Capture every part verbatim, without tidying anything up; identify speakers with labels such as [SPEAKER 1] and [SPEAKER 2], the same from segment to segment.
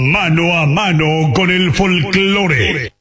[SPEAKER 1] Mano a mano con el folclore.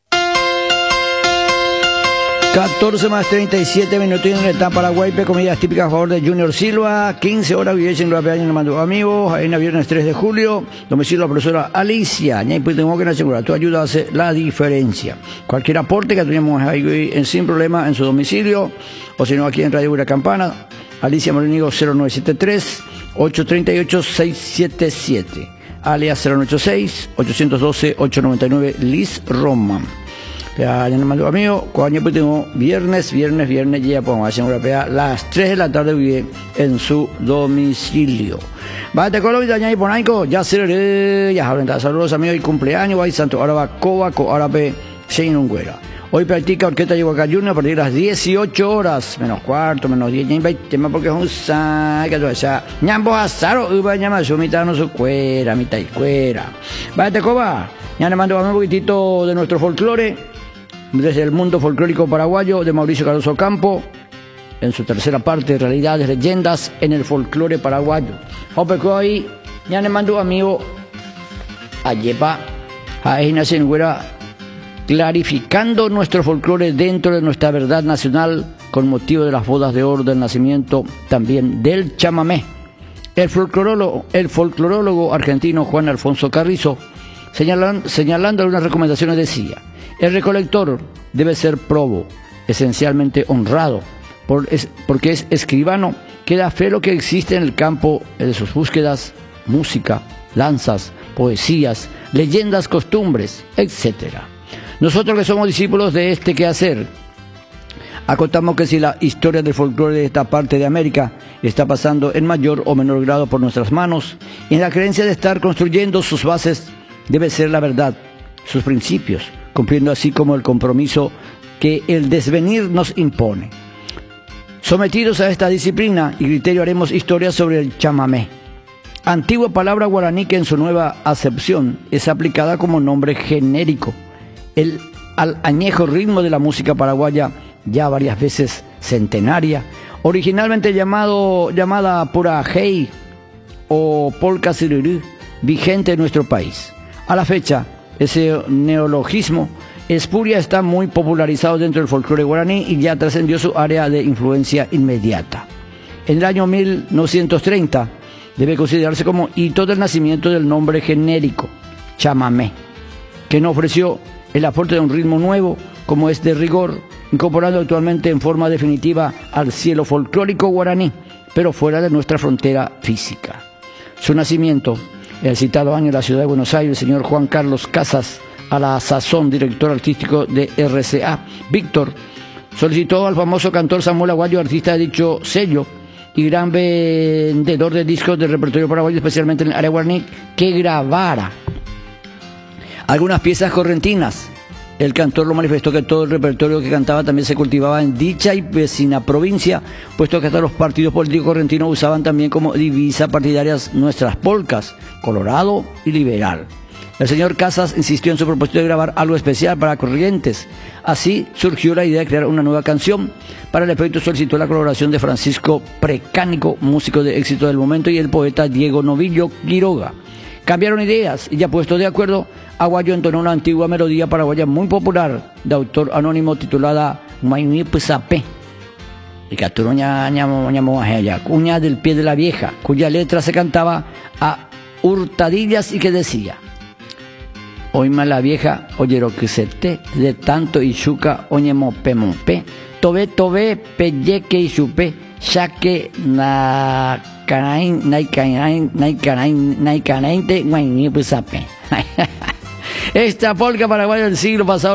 [SPEAKER 2] catorce más treinta y siete minutos en la etapa Paraguay, comidas típicas a favor de Junior Silva, quince horas, vivencia en Guapeaña, en Mando Amigos, en viernes tres de julio, domicilio de la profesora Alicia, y pues tengo que asegurar, tu ayuda hace la diferencia. Cualquier aporte que tenemos ahí en, sin problema en su domicilio, o si no aquí en Radio Ura Campana, Alicia Morenigo cero nueve siete tres, ocho tres ocho, seis siete siete, alias cero nueve ocho seis, ocho uno dos, ocho nueve nueve, Liz Roman. Ya en el mando amigo, cuando pues tengo viernes, viernes, viernes, ya podemos hacer una pea las tres de la tarde vive en su domicilio. Bate Colombia, ya y Ponaico, ya se ya hablan, saludos amigos y cumpleaños, va y santo, ahora va Cobaco, ahora ve Shane Ungüera. Hoy practica Orquesta Yehuacá Junior a partir de las dieciocho horas, menos cuarto, menos diez, ya veinte, más porque es un saque, o sea, ñambo azaro, uva ñama, su mitad no su cuera, mitad y cuera. Bate Coba, ya le mando un poquitito de nuestro folclore. Desde el mundo folclórico paraguayo de Mauricio Cardoso Campo, en su tercera parte, realidades, leyendas en el folclore paraguayo. Hoy ya le mando amigo a Yepa, a Ignacio Ngüera, clarificando nuestro folclore dentro de nuestra verdad nacional con motivo de las bodas de oro del nacimiento también del chamamé. El folclorólogo, el folclorólogo argentino Juan Alfonso Carrizo, señalan, señalando algunas recomendaciones, decía: el recolector debe ser probo, esencialmente honrado, por es, porque es escribano que da fe lo que existe en el campo de sus búsquedas, música, lanzas, poesías, leyendas, costumbres, etcétera. Nosotros que somos discípulos de este quehacer, acotamos que si la historia del folclore de esta parte de América está pasando en mayor o menor grado por nuestras manos, y en la creencia de estar construyendo sus bases, debe ser la verdad, sus principios, cumpliendo así como el compromiso que el desvenir nos impone. Sometidos a esta disciplina y criterio haremos historia sobre el chamamé, antigua palabra guaraní que en su nueva acepción es aplicada como nombre genérico, el al añejo ritmo de la música paraguaya ya varias veces centenaria, originalmente llamado, llamada pura hey o polka sirurú, vigente en nuestro país. A la fecha, ese neologismo espuria está muy popularizado dentro del folclore guaraní y ya trascendió su área de influencia inmediata. En el año mil novecientos treinta debe considerarse como hito del nacimiento del nombre genérico, chamamé, que nos ofreció el aporte de un ritmo nuevo, como es de rigor, incorporando actualmente en forma definitiva al cielo folclórico guaraní, pero fuera de nuestra frontera física. Su nacimiento, el citado año en la ciudad de Buenos Aires, el señor Juan Carlos Casas, a la sazón director artístico de R C A, Víctor, solicitó al famoso cantor Samuel Aguayo, artista de dicho sello y gran vendedor de discos del repertorio paraguayo, especialmente en el área guaraní, que grabara algunas piezas correntinas. El cantor lo manifestó que todo el repertorio que cantaba también se cultivaba en dicha y vecina provincia, puesto que hasta los partidos políticos correntinos usaban también como divisa partidarias nuestras polcas, Colorado y Liberal. El señor Casas insistió en su propósito de grabar algo especial para Corrientes. Así surgió la idea de crear una nueva canción. Para el efecto solicitó la colaboración de Francisco Precánico, músico de éxito del momento, y el poeta Diego Novillo Quiroga. Cambiaron ideas y ya puesto de acuerdo, Aguayo entonó una antigua melodía paraguaya muy popular de autor anónimo titulada Maimí Pesapé, y capturó cuña del pie de la vieja, cuya letra se cantaba a hurtadillas y que decía: oima la vieja, oye lo que se te, de tanto y chuca, oñe mope mope, tobe tobe, pelleque y chupe, ya que na canain, nai canain, nai canain, nai canainte, guayni pesape. Esta polca paraguaya del siglo pasado